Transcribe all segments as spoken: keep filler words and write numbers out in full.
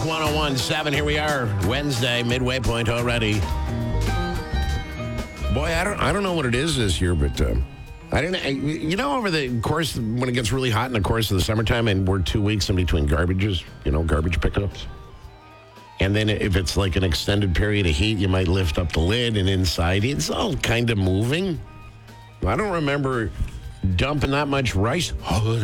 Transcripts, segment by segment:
one oh one point seven, here we are, Wednesday, midway point already. Boy, I don't I don't know what it is this year, but uh, I didn't. I, you know, over the course, when it gets really hot in the course of the summertime, and we're two weeks in between garbages, you know, garbage pickups. And then if it's like an extended period of heat, you might lift up the lid, and inside it's all kind of moving. I don't remember dumping that much rice.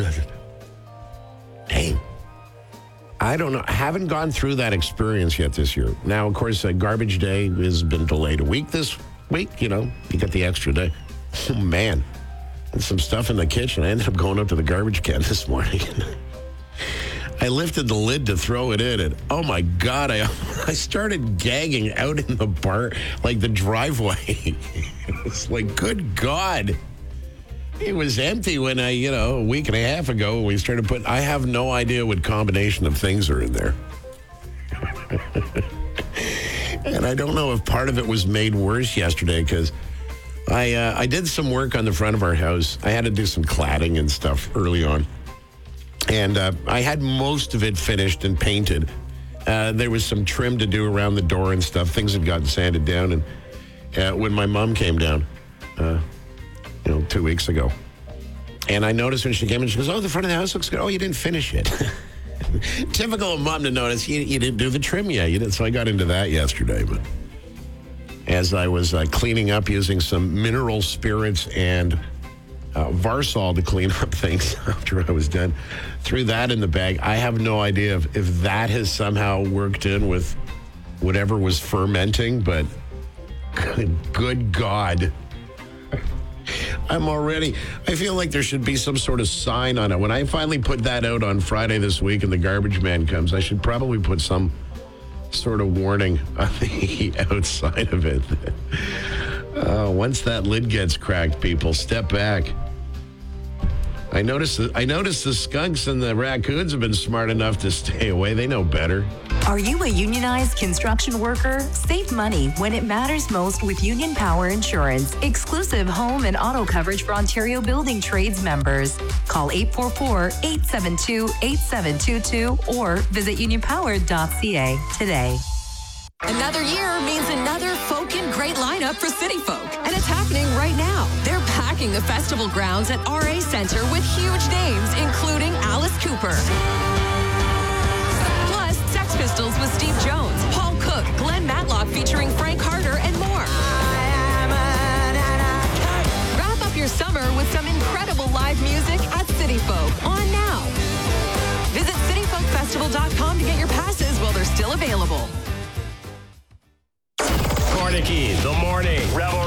Dang. I don't know. I haven't gone through that experience yet this year. Now, of course, uh, garbage day has been delayed a week this week. You know, you got the extra day. Oh, man. And some stuff in the kitchen. I ended up going up to the garbage can this morning. I lifted the lid to throw it in, and oh, my God, I I started gagging out in the bar, like the driveway. It was like, good God. It was empty when I, you know, a week and a half ago, we started putting, I have no idea what combination of things are in there. And I don't know if part of it was made worse yesterday, because I, uh, I did some work on the front of our house. I had to do some cladding and stuff early on. And uh, I had most of it finished and painted. Uh, there was some trim to do around the door and stuff. Things had gotten sanded down. And uh, when my mom came down, uh, you know, two weeks ago. And I noticed when she came in, she goes, oh, the front of the house looks good. Oh, you didn't finish it. Typical of mom to notice you, you didn't do the trim yet. You didn't. So I got into that yesterday. But as I was uh, cleaning up using some mineral spirits and uh, Varsol to clean up things after I was done, threw that in the bag. I have no idea if, if that has somehow worked in with whatever was fermenting, but good, good God. I'm already, I feel like there should be some sort of sign on it. When I finally put that out on Friday this week and the garbage man comes, I should probably put some sort of warning on the outside of it. Uh, once that lid gets cracked, people, step back. I noticed, that, I noticed the skunks and the raccoons have been smart enough to stay away. They know better. Are you a unionized construction worker? Save money when it matters most with Union Power Insurance. Exclusive home and auto coverage for Ontario Building Trades members. Call eight four four, eight seven two, eight seven two two or visit union power dot c a today. Another year means another folk and great lineup for City Folk. And it's happening right now. They're packing the festival grounds at R A Centre with huge names, including Alice Cooper. Plus, Sex Pistols with Steve Jones, Paul Cook, Glenn Matlock featuring Frank Carter, and more. Wrap up your summer with some incredible live music at City Folk on now. Visit city folk festival dot com to get your passes while they're still available. Cornicky, the morning. Rebel